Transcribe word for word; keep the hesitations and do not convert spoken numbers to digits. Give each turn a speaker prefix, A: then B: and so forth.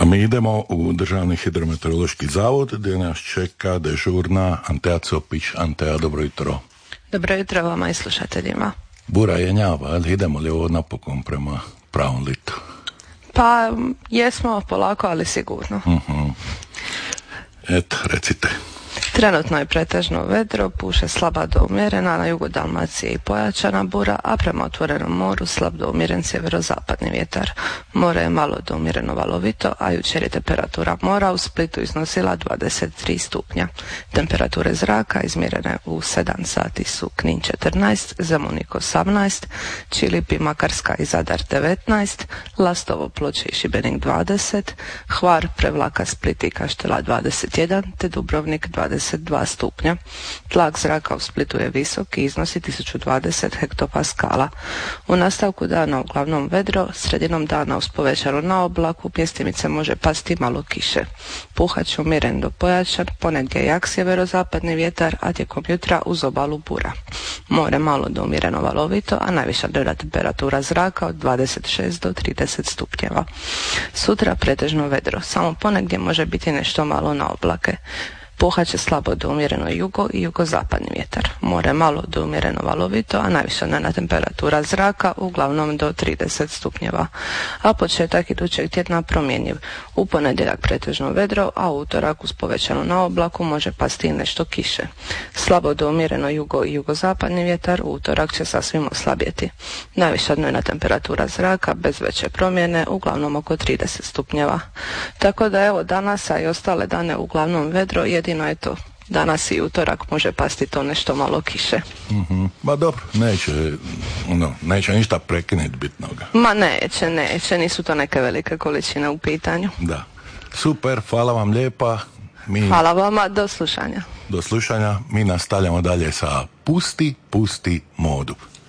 A: mi idemo u Državni hidrometeorološki zavod gdje nas čeka dežurna Antea Copić. Antea, dobro jutro.
B: Dobro jutro vama i slušateljima.
A: Bura jenjava, ali idemo li ovo napokon prema pravom litu?
B: Pa jesmo polako, ali sigurno.
A: Uh-huh. Eto, recite.
B: Trenutno je pretežno vedro, puše slaba do umjerena, na jugu Dalmacije i pojačana bura, a prema otvorenom moru slab do umjeren sjeverozapadni vjetar. More je malo do umjereno valovito, a jučer je temperatura mora u Splitu iznosila dvadeset tri stupnja. Temperature zraka izmjerene u sedam sati su Knin četrnaest, Zemunik osamnaest, Čilipi, Makarska i Zadar devetnaest, Lastovo, Ploče i Šibenik dvadeset, Hvar, Prevlaka, Split i Kaštela dvadeset jedan, te Dubrovnik dvadeset dva stupnja. Tlak zraka u Splitu je visok i iznosi tisuću dvadeset hektopaskala. U nastavku dana uglavnom vedro, sredinom dana uz povećanu na oblaku, mjestimice može pasti malo kiše. Puhać umjeren do pojačan, ponegdje jak sjeverozapadni vjetar, a tijekom jutra uz obalu bura. More malo do umjereno valovito, a najviša dnevna temperatura zraka od dvadeset šest do trideset stupnjeva. Sutra pretežno vedro, samo ponegdje može biti nešto malo na oblake. Puhat će slabo do umjereno jugo i jugozapadni vjetar. More malo do umjereno valovito, a najviša dnevna temperatura zraka uglavnom do trideset stupnjeva. A početak idućeg tjedna promjenjiv. U ponedjeljak pretežno vedro, a u utorak uz povećanu na oblaku može pasti i nešto kiše. Slabo do umjereno jugo i jugozapadni vjetar u utorak će sasvim oslabjeti. Najviša dnevna temperatura zraka bez veće promjene uglavnom oko trideset stupnjeva. Tako da evo danas, a i ostale dane uglavnom vedro, jedino je to. Danas i utorak može pasti to nešto malo kiše.
A: Uh-huh. Ma dobro, neće, no, neće ništa prekinuti bitnoga.
B: Ma neće, neće, nisu to neke velike količine u pitanju.
A: Da. Super, hvala vam lijepa. Mi...
B: Hvala vama, do slušanja.
A: Do slušanja, mi nastavljamo dalje sa Pusti, pusti modu.